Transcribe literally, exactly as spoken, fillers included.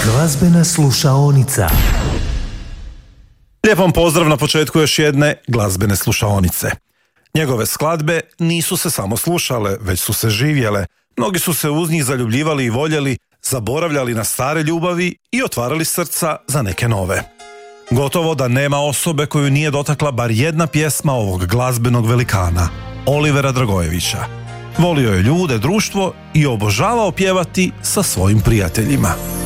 Glazbena slušaonica. Lijep vam pozdrav na početku još jedne glazbene slušaonice. Njegove skladbe nisu se samo slušale, već su se živjele. Mnogi su se uz njih zaljubljivali i voljeli, zaboravljali na stare ljubavi i otvarali srca za neke nove. Gotovo da nema osobe koju nije dotakla bar jedna pjesma ovog glazbenog velikana, Olivera Dragojevića. Volio je ljude, društvo i obožavao pjevati sa svojim prijateljima.